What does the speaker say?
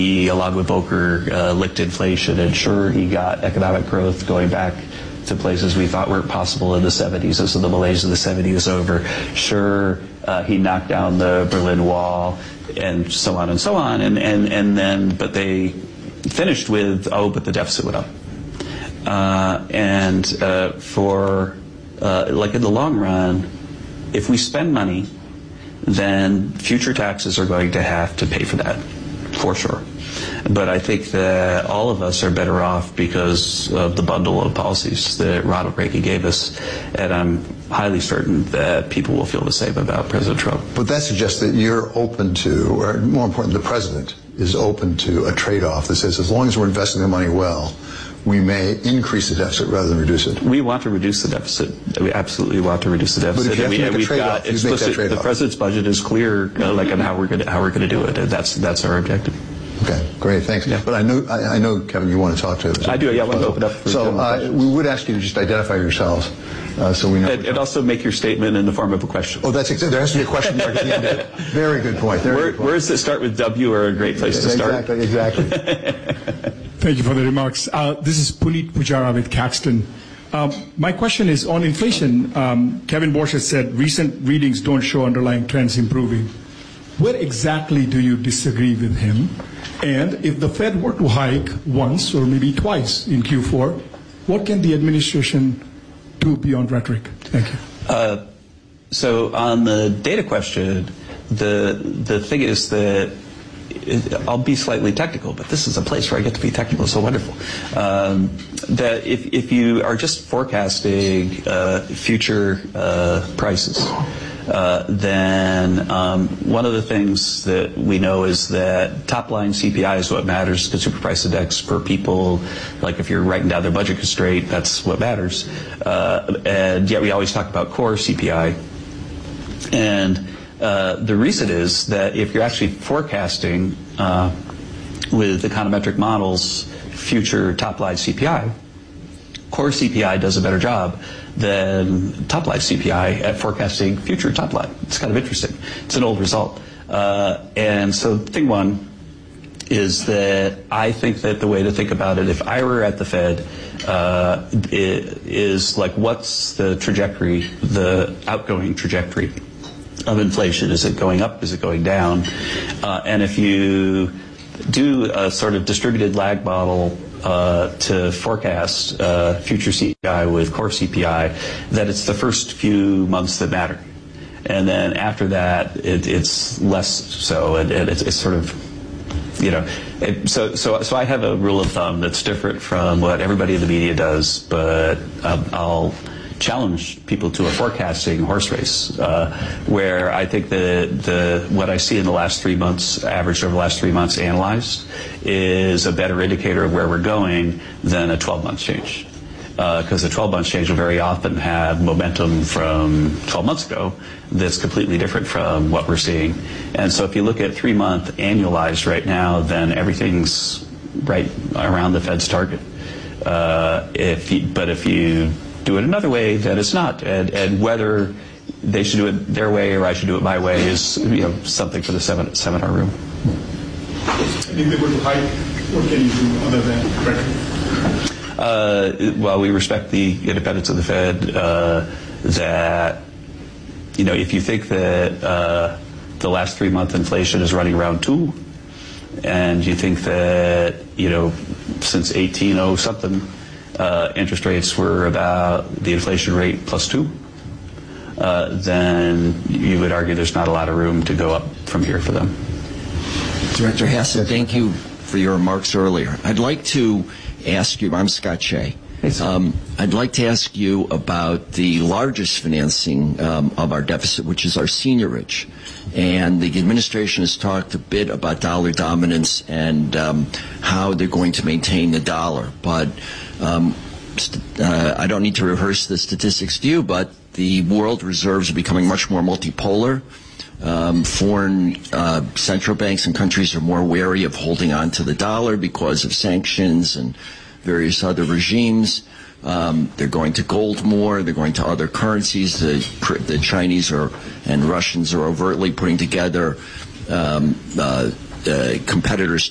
he, along with Volcker, licked inflation, and sure, he got economic growth going back to places we thought weren't possible in the 70s, and so the malaise of the 70s is over. Sure, he knocked down the Berlin Wall, and so on and so on, and then, but they finished with, but the deficit went up. Like in the long run, if we spend money, then future taxes are going to have to pay for that, for sure. But I think that all of us are better off because of the bundle of policies that Ronald Reagan gave us, and I'm highly certain that people will feel the same about President Trump. But that suggests that you're open to, or more important, the president is open to a trade-off that says as long as we're investing the money well, we may increase the deficit rather than reduce it. We want to reduce the deficit. We absolutely want to reduce the deficit. But if you have to make a trade-off, you make that trade-off. The president's budget is clear, on how we're going to do it, and that's our objective. Okay, great, thanks. Yeah. But I know, Kevin, you want to talk to us. I do. Yeah, I want to open up. So we would ask you to just identify yourselves, so we know. And also make your statement in the form of a question. Oh, that's exactly. There has to be a question mark at the end of it. Very good point. Words that start with W are a great place to start. Exactly. Thank you for the remarks. This is Puneet Pujara with Caxton. My question is on inflation. Kevin Borsch has said recent readings don't show underlying trends improving. Where exactly do you disagree with him? And if the Fed were to hike once or maybe twice in Q4, what can the administration do beyond rhetoric? Thank you. So on the data question, the thing is that I'll be slightly technical, but this is a place where I get to be technical. It's so wonderful. That if you are just forecasting future prices, then one of the things that we know is that top-line CPI is what matters, consumer price index per people. Like if you're writing down their budget constraint, that's what matters. And yet we always talk about core CPI. And the reason is that if you're actually forecasting with econometric models future top-line CPI, core CPI does a better job than top-line CPI at forecasting future top-line. It's kind of interesting. It's an old result. And so thing one is that I think that the way to think about it, if I were at the Fed, is like what's the trajectory, the outgoing trajectory of inflation? Is it going up? Is it going down? And if you do a sort of distributed lag model to forecast future CPI with core CPI, that it's the first few months that matter, and then after that it's less so, and it's sort of, so I have a rule of thumb that's different from what everybody in the media does, but I'll challenge people to a forecasting horse race, where I think that what I see in the last 3 months, averaged over the last 3 months analyzed, is a better indicator of where we're going than a 12-month change. Because a 12-month change will very often have momentum from 12 months ago that's completely different from what we're seeing. And so if you look at 3-month annualized right now, then everything's right around the Fed's target. But if you do it another way, then it's not. And whether they should do it their way or I should do it my way is something for the seminar room. And if they were to hike, what can you do other than rhetoric? Well, we respect the independence of the Fed. That if you think that the last 3-month inflation is running around 2, and you think that since 18 something. Interest rates were about the inflation rate plus 2, then you would argue there's not a lot of room to go up from here for them. Director Hassett, thank you for your remarks earlier. I'd like to ask you, I'm Scott Shea. I'd like to ask you about the largest financing of our deficit, which is our seniorage. And the administration has talked a bit about dollar dominance and how they're going to maintain the dollar. But I don't need to rehearse the statistics to you, but the world reserves are becoming much more multipolar. Foreign central banks and countries are more wary of holding on to the dollar because of sanctions and various other regimes. They're going to gold more. They're going to other currencies. The Chinese and Russians are overtly putting together competitors